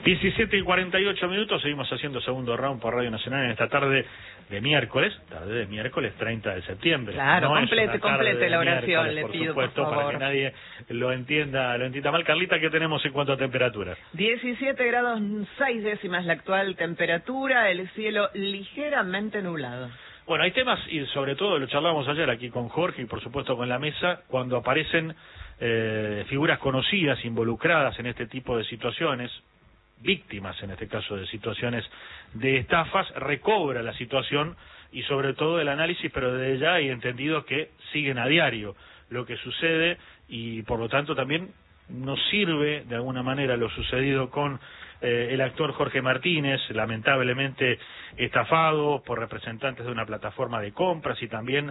17:48, seguimos haciendo segundo round por Radio Nacional en esta tarde de miércoles 30 de septiembre. Claro, no complete la oración, le pido, por favor. Para que nadie lo entienda mal. Carlita, ¿qué tenemos en cuanto a temperatura? 17 grados 6 décimas la actual temperatura, el cielo ligeramente nublado. Bueno, hay temas, y sobre todo lo charlábamos ayer aquí con Jorge y por supuesto con la mesa, cuando aparecen figuras conocidas, involucradas en este tipo de situaciones, víctimas en este caso de situaciones de estafas, recobra la situación y sobre todo el análisis, pero desde ya hay entendido que siguen a diario lo que sucede y por lo tanto también nos sirve de alguna manera lo sucedido con el actor Jorge Martínez, lamentablemente estafado por representantes de una plataforma de compras y también,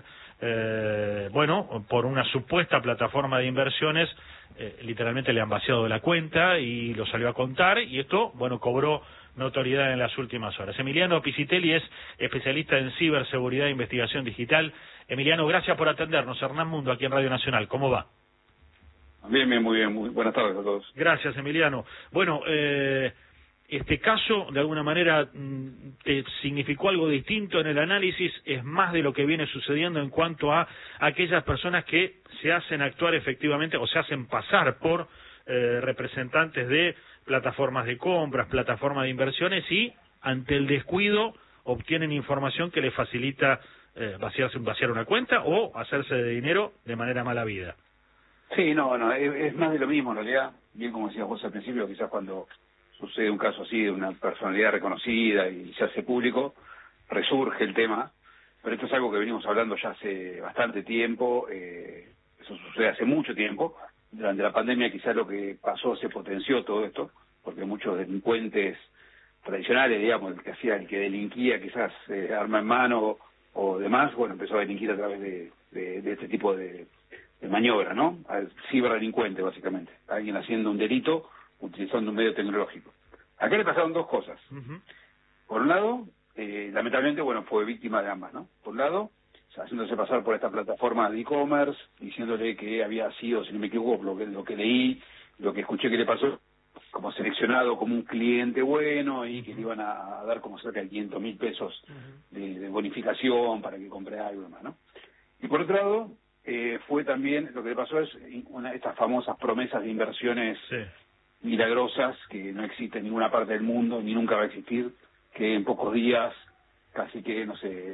por una supuesta plataforma de inversiones, literalmente le han vaciado la cuenta y lo salió a contar y esto, cobró notoriedad en las últimas horas. Emiliano Pisitelli es especialista en ciberseguridad e investigación digital. Emiliano, gracias por atendernos. Hernán Mundo, aquí en Radio Nacional. ¿Cómo va? Bien, muy bien, muy buenas tardes a todos. Gracias, Emiliano. Bueno, este caso, de alguna manera, te significó algo distinto en el análisis, es más de lo que viene sucediendo en cuanto a aquellas personas que se hacen actuar efectivamente o se hacen pasar por representantes de plataformas de compras, plataformas de inversiones y, ante el descuido, obtienen información que les facilita vaciar una cuenta o hacerse de dinero de manera mala vida. Sí, es más de lo mismo en realidad, bien como decías vos al principio, quizás cuando sucede un caso así de una personalidad reconocida y se hace público, resurge el tema, pero esto es algo que venimos hablando ya hace bastante tiempo, eso sucede hace mucho tiempo. Durante la pandemia quizás lo que pasó se potenció todo esto, porque muchos delincuentes tradicionales, digamos, el que delinquía quizás arma en mano o demás, empezó a delinquir a través de este tipo de maniobra, ¿no? Al ciberdelincuente, básicamente. Alguien haciendo un delito utilizando un medio tecnológico. Acá le pasaron dos cosas. Por un lado, lamentablemente, fue víctima de ambas, ¿no? Por un lado, haciéndose pasar por esta plataforma de e-commerce, diciéndole que había sido, si no me equivoco, lo que leí, lo que escuché que le pasó, como seleccionado como un cliente bueno y que le iban a dar como cerca de 500.000 pesos de bonificación para que compre algo y demás, ¿no? Y por otro lado, fue también, lo que le pasó es estas famosas promesas de inversiones milagrosas que no existen en ninguna parte del mundo, ni nunca va a existir, que en pocos días, casi que,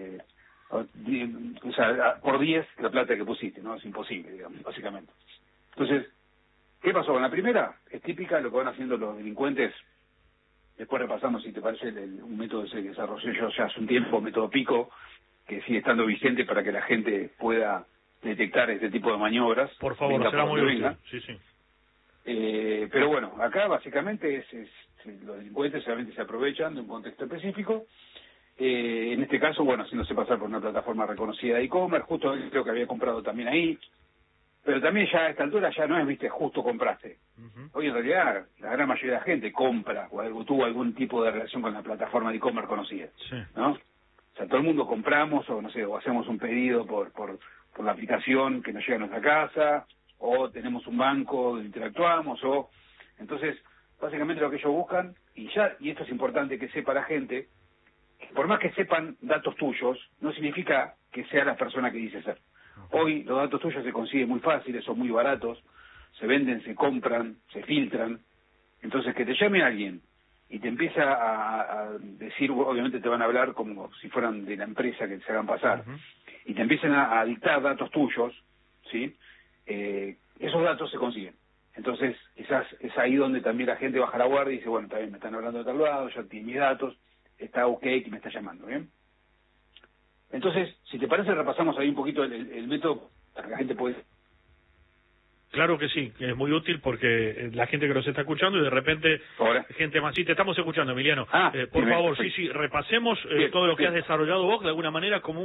por 10 la plata que pusiste, ¿no? Es imposible, digamos, básicamente. Entonces, ¿qué pasó? En la primera, es típica lo que van haciendo los delincuentes. Después repasamos, si te parece, un método que desarrollé yo ya hace un tiempo, método Pico, que sigue estando vigente para que la gente pueda detectar este tipo de maniobras. Por favor, será muy útil. Sí. Pero acá básicamente los delincuentes solamente se aprovechan de un contexto específico. En este caso, haciéndose pasar por una plataforma reconocida de e-commerce, justo creo que había comprado también ahí. Pero también ya a esta altura ya no es, justo compraste. Hoy en realidad la gran mayoría de la gente compra o tuvo algún tipo de relación con la plataforma de e-commerce conocida, ¿no? O sea, todo el mundo compramos o hacemos un pedido por la aplicación que nos llega a nuestra casa, o tenemos un banco donde interactuamos, entonces, básicamente lo que ellos buscan, y esto es importante que sepa la gente, que por más que sepan datos tuyos, no significa que sea la persona que dice ser. Hoy los datos tuyos se consiguen muy fáciles, son muy baratos, se venden, se compran, se filtran. Entonces, que te llame alguien y te empieza a decir, obviamente te van a hablar como si fueran de la empresa que se hagan pasar, y te empiezan a dictar datos tuyos, ¿sí? Esos datos se consiguen. Entonces, quizás es ahí donde también la gente baja la guardia y dice, está bien, me están hablando de tal lado, ya tiene mis datos, está ok que me está llamando, ¿bien? Entonces, si te parece, repasamos ahí un poquito el método para que la gente pueda... Claro que sí, que es muy útil porque la gente que nos está escuchando y de repente gente más... Sí, te estamos escuchando, Emiliano. Por favor, sí, repasemos todo lo que has desarrollado vos de alguna manera como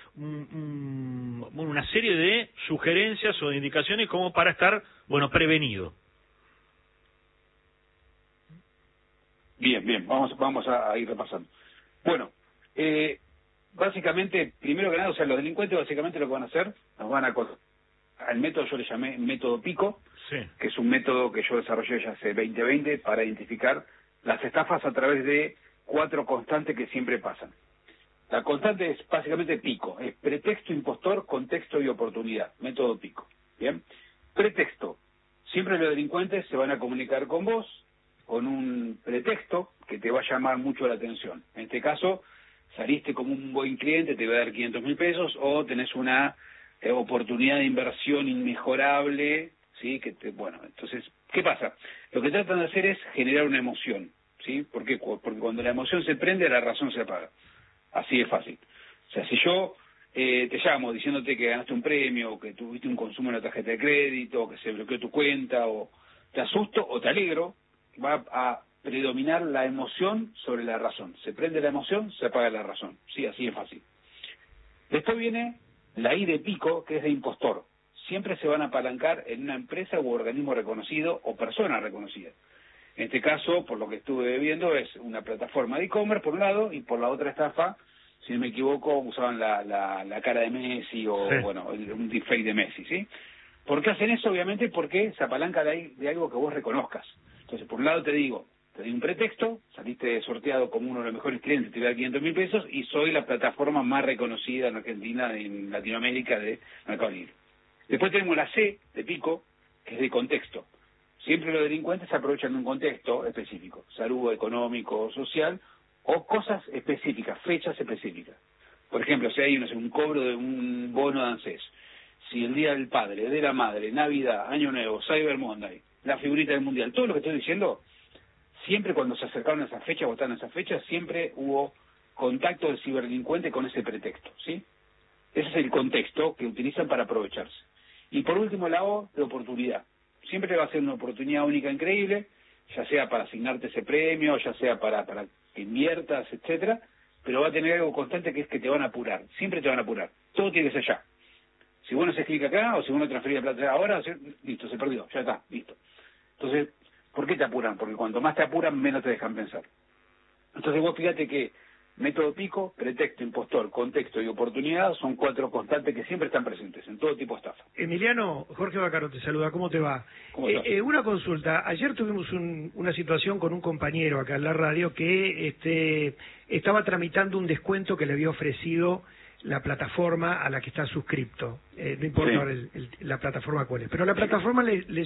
una serie de sugerencias o de indicaciones como para estar, prevenido. Bien, vamos a ir repasando. Básicamente, primero que nada, los delincuentes básicamente lo que van a hacer, nos van a... Al método yo le llamé método Pico, que es un método que yo desarrollé ya hace 2020 para identificar las estafas a través de 4 constantes que siempre pasan. La constante es básicamente pico, es pretexto, impostor, contexto y oportunidad, método pico. Bien, pretexto. Siempre los delincuentes se van a comunicar con vos con un pretexto que te va a llamar mucho la atención. En este caso, saliste como un buen cliente, te va a dar 500.000 pesos, o tenés una oportunidad de inversión inmejorable, ¿sí? Bueno, entonces, ¿qué pasa? Lo que tratan de hacer es generar una emoción, ¿sí? ¿Por qué? Porque cuando la emoción se prende, la razón se apaga. Así de fácil. O sea, si yo te llamo diciéndote que ganaste un premio, o que tuviste un consumo en la tarjeta de crédito, o que se bloqueó tu cuenta, o te asusto o te alegro, va a predominar la emoción sobre la razón. Se prende la emoción, se apaga la razón. Sí, así de fácil. Después viene la I de pico, que es de impostor. Siempre se van a apalancar en una empresa u organismo reconocido o persona reconocida. En este caso, por lo que estuve viendo, es una plataforma de e-commerce por un lado, y por la otra estafa, si no me equivoco, usaban la cara de Messi o, Sí. bueno, un deepfake de Messi, ¿sí? ¿Por qué hacen eso? Obviamente porque se apalanca de algo que vos reconozcas. Entonces, por un lado te doy un pretexto, saliste sorteado como uno de los mejores clientes, te voy a dar 500.000 pesos, y soy la plataforma más reconocida en Argentina, en Latinoamérica, de Mercado Libre. Después tenemos la C de pico, que es de contexto. Siempre los delincuentes se aprovechan de un contexto específico, salud, económico, social, o cosas específicas, fechas específicas. Por ejemplo, si hay un cobro de un bono de ANSES, si el Día del Padre, de la Madre, Navidad, Año Nuevo, Cyber Monday, la figurita del Mundial, todo lo que estoy diciendo, siempre cuando se acercaron a esa fecha, votaron a esa fecha, siempre hubo contacto del ciberdelincuente con ese pretexto, ¿sí? Ese es el contexto que utilizan para aprovecharse. Y por último, la O de oportunidad. Siempre va a ser una oportunidad única, increíble, ya sea para asignarte ese premio, ya sea para que inviertas, etcétera, pero va a tener algo constante, que es que te van a apurar. Siempre te van a apurar. Todo tiene que ser ya. Si vos no haces clic acá, o si vos no transferís la plata ahora, listo, se perdió, ya está, listo. Entonces, ¿por qué te apuran? Porque cuanto más te apuran, menos te dejan pensar. Entonces vos fíjate que método pico, pretexto, impostor, contexto y oportunidad son 4 constantes que siempre están presentes en todo tipo de estafa. Emiliano, Jorge Bacaro te saluda, ¿cómo te va? ¿Cómo estás? Una consulta, ayer tuvimos una situación con un compañero acá en la radio que estaba tramitando un descuento que le había ofrecido la plataforma a la que está suscripto, no importa Sí. ahora la plataforma cuál es, pero la plataforma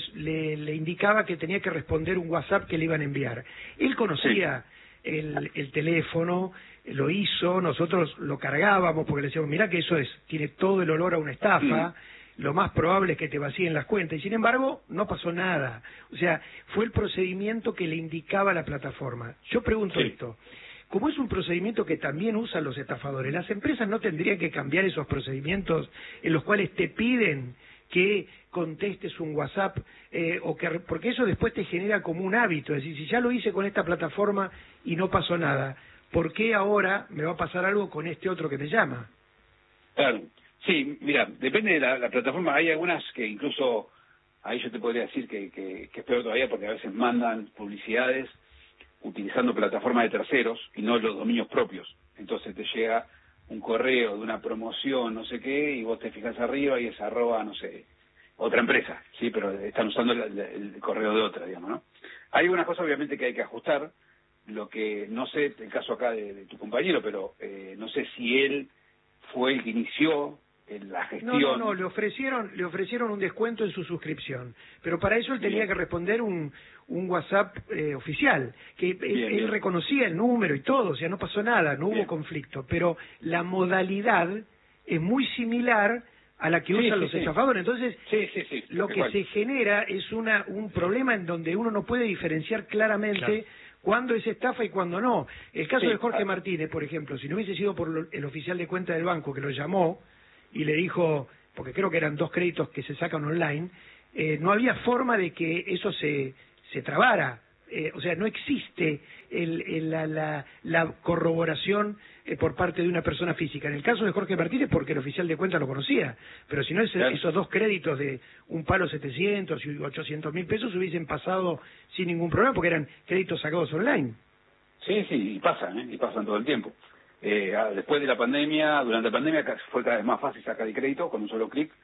le indicaba que tenía que responder un WhatsApp que le iban a enviar. Él conocía el teléfono, lo hizo, nosotros lo cargábamos porque le decíamos, mirá que eso tiene todo el olor a una estafa, lo más probable es que te vacíen las cuentas, y sin embargo no pasó nada. O sea, fue el procedimiento que le indicaba la plataforma. Yo pregunto esto, como es un procedimiento que también usan los estafadores, ¿las empresas no tendrían que cambiar esos procedimientos en los cuales te piden que contestes un WhatsApp, porque eso después te genera como un hábito? Es decir, si ya lo hice con esta plataforma y no pasó nada, ¿por qué ahora me va a pasar algo con este otro que me llama? Claro, sí, mira, depende de la plataforma. Hay algunas que incluso, ahí yo te podría decir que es peor todavía, porque a veces mandan publicidades utilizando plataformas de terceros y no los dominios propios. Entonces te llega un correo de una promoción, no sé qué, y vos te fijas arriba y es @ no sé, otra empresa, sí, pero están usando el correo de otra, digamos, ¿no? Hay unas cosas obviamente que hay que ajustar. Lo que no sé, el caso acá de tu compañero, pero no sé si él fue el que inició la gestión. No, le ofrecieron un descuento en su suscripción, pero para eso él tenía que responder un WhatsApp oficial, que él reconocía el número y todo, o sea, no pasó nada, no hubo conflicto, pero la modalidad es muy similar a la que usan los estafadores. Entonces, lo que se genera es un problema en donde uno no puede diferenciar claramente cuándo es estafa y cuándo no. El caso de Jorge Martínez, por ejemplo, si no hubiese sido por el oficial de cuenta del banco que lo llamó y le dijo, porque creo que eran 2 créditos que se sacan online, no había forma de que eso se trabara. O sea, no existe la corroboración por parte de una persona física. En el caso de Jorge Martínez, porque el oficial de cuenta lo conocía, pero si no, esos 2 créditos de un palo 700 y 800.000 pesos hubiesen pasado sin ningún problema, porque eran créditos sacados online. Sí, y pasan todo el tiempo. Después de la pandemia, durante la pandemia fue cada vez más fácil sacar el crédito con un solo clic.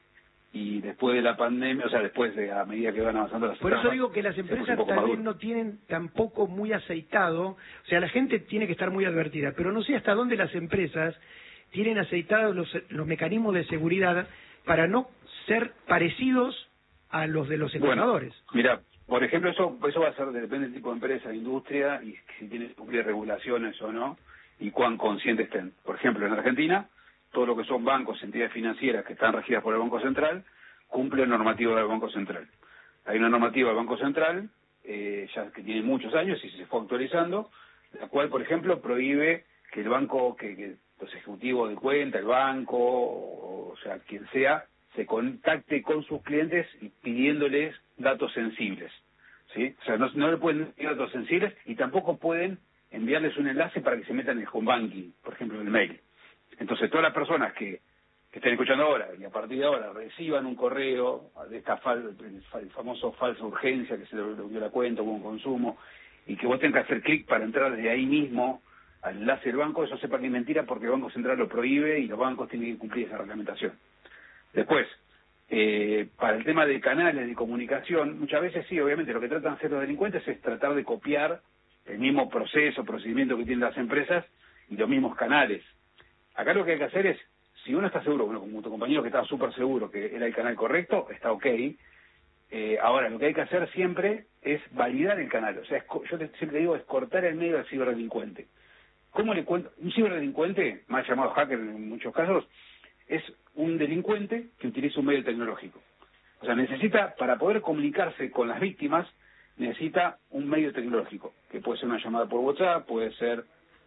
y después de la pandemia, o sea, después de a medida que van avanzando las Por etapas, eso digo que las empresas tal vez no tienen tampoco muy aceitado, o sea, la gente tiene que estar muy advertida, pero no sé hasta dónde las empresas tienen aceitados los mecanismos de seguridad para no ser parecidos a los de los embajadores. Bueno, mira, por ejemplo, eso va a ser, depende del tipo de empresa, de industria, y si tienen que cumplir regulaciones o no, y cuán conscientes estén. Por ejemplo, en Argentina, todo lo que son bancos, entidades financieras que están regidas por el Banco Central, cumplen normativa del Banco Central. Hay una normativa del Banco Central, ya que tiene muchos años y se fue actualizando, la cual, por ejemplo, prohíbe que el banco, que los ejecutivos de cuenta, el banco, o sea, quien sea, se contacte con sus clientes y pidiéndoles datos sensibles, ¿sí? O sea, no le pueden dar datos sensibles y tampoco pueden enviarles un enlace para que se metan en el home banking, por ejemplo, en el mail. Entonces, todas las personas que estén escuchando ahora y a partir de ahora reciban un correo de esta el famoso falsa urgencia, que se le bloqueó la cuenta, hubo un consumo, y que vos tengas que hacer clic para entrar desde ahí mismo al enlace del banco, eso sepa que es mentira porque el Banco Central lo prohíbe y los bancos tienen que cumplir esa reglamentación. Después, para el tema de canales de comunicación, muchas veces sí, obviamente lo que tratan de hacer los delincuentes es tratar de copiar el mismo procedimiento que tienen las empresas y los mismos canales. Acá lo que hay que hacer es, si uno está seguro, bueno, como tu compañero que estaba súper seguro que era el canal correcto, está ok. Ahora, lo que hay que hacer siempre es validar el canal. O sea, yo siempre digo, es cortar el medio del ciberdelincuente. ¿Cómo le cuento? Un ciberdelincuente, más llamado hacker en muchos casos, es un delincuente que utiliza un medio tecnológico. O sea, necesita, para poder comunicarse con las víctimas, necesita un medio tecnológico, que puede ser una llamada por WhatsApp, puede ser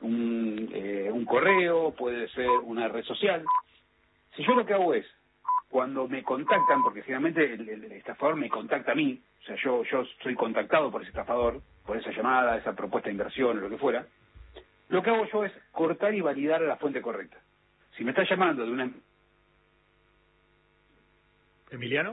un correo, puede ser una red social. Si yo lo que hago es, cuando me contactan, porque generalmente el estafador me contacta a mí, o sea, yo soy contactado por ese estafador, por esa llamada, esa propuesta de inversión o lo que fuera, lo que hago yo es cortar y validar la fuente correcta. Si me está llamando de una... ¿Emiliano?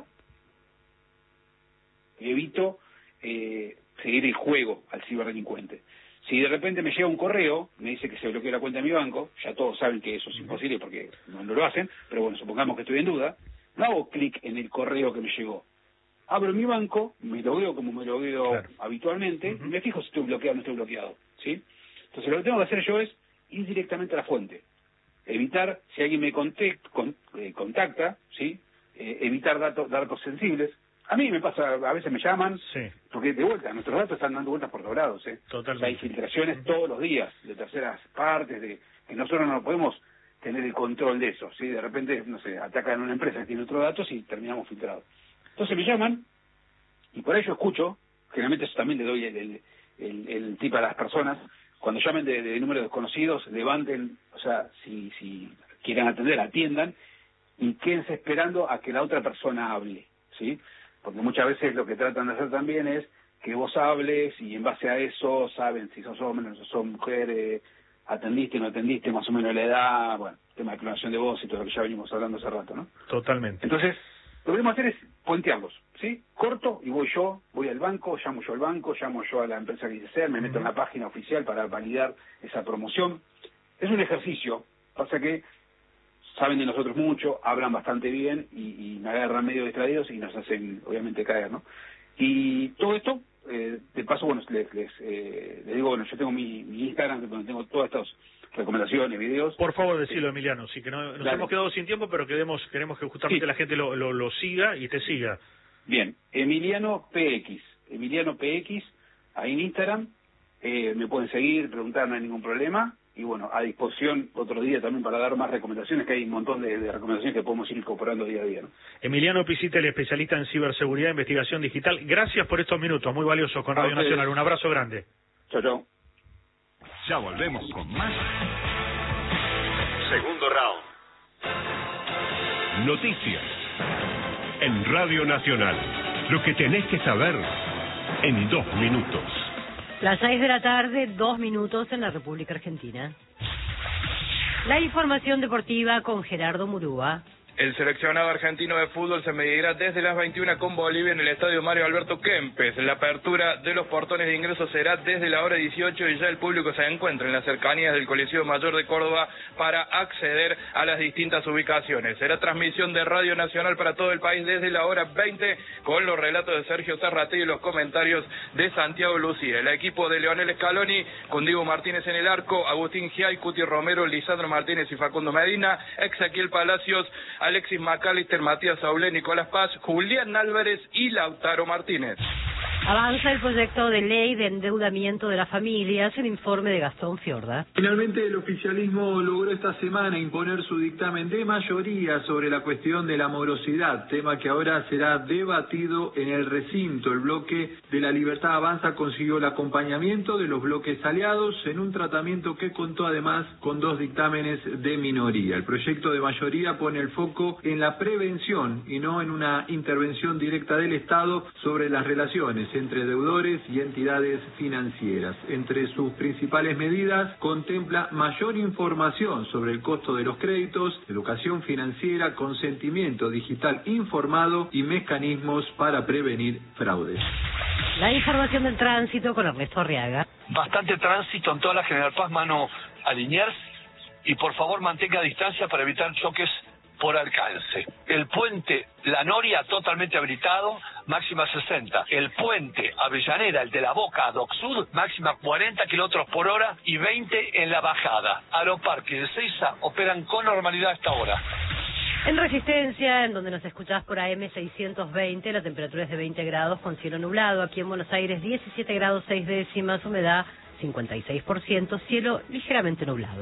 Evito seguir el juego al ciberdelincuente. Si de repente me llega un correo, me dice que se bloqueó la cuenta de mi banco, ya todos saben que eso es imposible porque no lo hacen, pero bueno, supongamos que estoy en duda, no hago clic en el correo que me llegó. Abro mi banco, me logueo como me logueo habitualmente, y me fijo si estoy bloqueado o no estoy bloqueado, ¿sí? Entonces lo que tengo que hacer yo es ir directamente a la fuente. Evitar, si alguien me contacta, ¿sí? Evitar datos sensibles. A mí me pasa, a veces me llaman, porque de vuelta, nuestros datos están dando vueltas por todos lados, Totalmente. O sea, hay filtraciones todos los días de terceras partes, de que nosotros no podemos tener el control de eso, ¿sí? De repente, no sé, atacan a una empresa que tiene otros datos y terminamos filtrados. Entonces me llaman, y por ello escucho, generalmente eso también le doy el tip a las personas, cuando llamen de números desconocidos, levanten, o sea, si quieren atender, atiendan, y quédense esperando a que la otra persona hable, ¿sí? Porque muchas veces lo que tratan de hacer también es que vos hables y en base a eso saben si sos hombre, si sos mujer, atendiste, no atendiste, más o menos la edad, bueno, tema de clonación de voz y todo lo que ya venimos hablando hace rato, ¿no? Totalmente. Entonces, lo que debemos hacer es puentearlos, ¿sí? Corto y voy al banco, llamo yo a la empresa que dice ser, me meto en la página oficial para validar esa promoción. Es un ejercicio, pasa que saben de nosotros mucho, hablan bastante bien y me agarran medio distraídos y nos hacen, obviamente, caer, ¿no? Y todo esto, de paso, bueno, les digo, bueno, yo tengo mi Instagram donde tengo todas estas recomendaciones, videos. Por favor, decilo, Emiliano, sí, que nos hemos quedado sin tiempo, pero queremos que justamente la gente lo siga y te siga. Bien, Emiliano PX, ahí en Instagram, me pueden seguir, preguntar, no hay ningún problema. Y bueno, a disposición otro día también para dar más recomendaciones, que hay un montón de recomendaciones que podemos ir incorporando día a día, ¿no? Emiliano Pisita, el especialista en ciberseguridad e investigación digital. Gracias por estos minutos, muy valiosos con Radio Nacional. Un abrazo grande. Chao, chao. Ya volvemos con más. Segundo round. Noticias. En Radio Nacional. Lo que tenés que saber en 2 minutos. Las 6 de la tarde, 2 minutos en la República Argentina. La información deportiva con Gerardo Murúa. El seleccionado argentino de fútbol se medirá desde las 21 con Bolivia en el estadio Mario Alberto Kempes. La apertura de los portones de ingreso será desde la hora 18 y ya el público se encuentra en las cercanías del Coliseo Mayor de Córdoba para acceder a las distintas ubicaciones. Será transmisión de Radio Nacional para todo el país desde la hora 20 con los relatos de Sergio Zarratea y los comentarios de Santiago Lucía. El equipo de Leonel Scaloni con Diego Martínez en el arco, Agustín Giay, Cuti Romero, Lisandro Martínez y Facundo Medina, Ezequiel Palacios, Alexis McAllister, Matías Aulé, Nicolás Paz, Julián Álvarez y Lautaro Martínez. Avanza el proyecto de ley de endeudamiento de las familias, el informe de Gastón Fiorda. Finalmente el oficialismo logró esta semana imponer su dictamen de mayoría sobre la cuestión de la morosidad, tema que ahora será debatido en el recinto. El bloque de la Libertad Avanza consiguió el acompañamiento de los bloques aliados en un tratamiento que contó además con 2 dictámenes de minoría. El proyecto de mayoría pone el foco en la prevención y no en una intervención directa del Estado sobre las relaciones entre deudores y entidades financieras. Entre sus principales medidas contempla mayor información sobre el costo de los créditos, educación financiera, consentimiento digital informado y mecanismos para prevenir fraudes. La información del tránsito con Ernesto Arriaga. Bastante tránsito en toda la General Paz, mano a Liniers, y por favor mantenga distancia para evitar choques por alcance. El puente La Noria totalmente habilitado, máxima 60. El puente Avellaneda, el de la Boca a Doc Sud, máxima 40 kilómetros por hora y 20 en la bajada. Aeroparque de Ezeiza operan con normalidad hasta ahora. En Resistencia, en donde nos escuchás por AM 620, la temperatura es de 20 grados con cielo nublado. Aquí en Buenos Aires 17 grados 6 décimas, humedad 56%, cielo ligeramente nublado.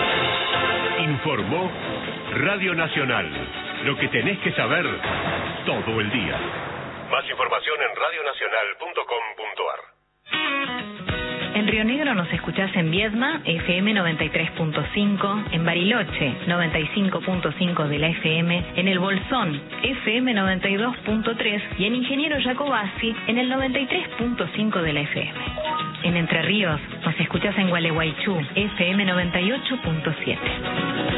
Informó Radio Nacional. Lo que tenés que saber todo el día. Más información en radionacional.com.ar. En Río Negro nos escuchás en Viedma, FM 93.5, en Bariloche, 95.5 de la FM, en El Bolsón, FM 92.3 y en Ingeniero Jacobasi, en el 93.5 de la FM. En Entre Ríos nos escuchás en Gualeguaychú, FM 98.7.